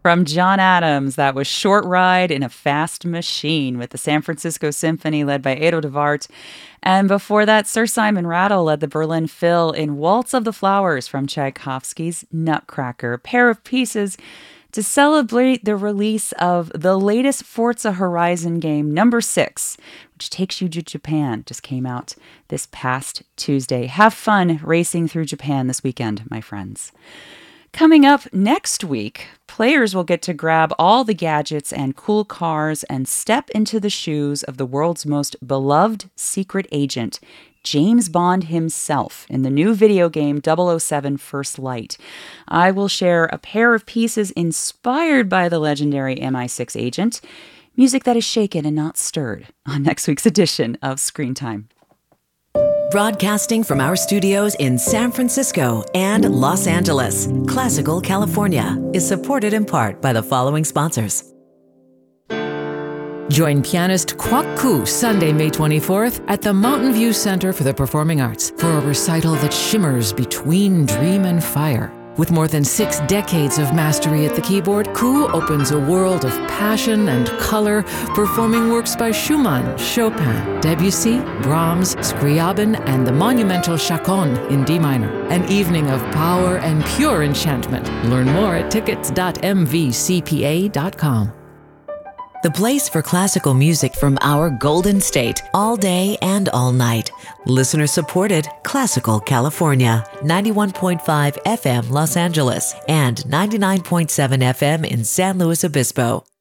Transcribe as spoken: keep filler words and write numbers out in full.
From John Adams, that was Short Ride in a Fast Machine with the San Francisco Symphony led by Edo de Wart. And before that, Sir Simon Rattle led the Berlin Phil in Waltz of the Flowers from Tchaikovsky's Nutcracker, a pair of pieces to celebrate the release of the latest Forza Horizon game, number six, which takes you to Japan. Just came out this past Tuesday. Have fun racing through Japan this weekend, my friends. Coming up next week, players will get to grab all the gadgets and cool cars and step into the shoes of the world's most beloved secret agent, James Bond himself, in the new video game double oh seven First Light. I will share a pair of pieces inspired by the legendary M I six agent, music that is shaken and not stirred, on next week's edition of Screen Time. Broadcasting from our studios in San Francisco and Los Angeles, Classical California is supported in part by the following sponsors. Join pianist Kwok Koo Sunday, May twenty-fourth at the Mountain View Center for the Performing Arts for a recital that shimmers between dream and fire. With more than six decades of mastery at the keyboard, Koo opens a world of passion and color, performing works by Schumann, Chopin, Debussy, Brahms, Scriabin, and the monumental Chaconne in D minor. An evening of power and pure enchantment. Learn more at tickets dot m v c p a dot com. The place for classical music from our Golden State, all day and all night. Listener supported Classical California, ninety-one point five F M Los Angeles and ninety-nine point seven F M in San Luis Obispo.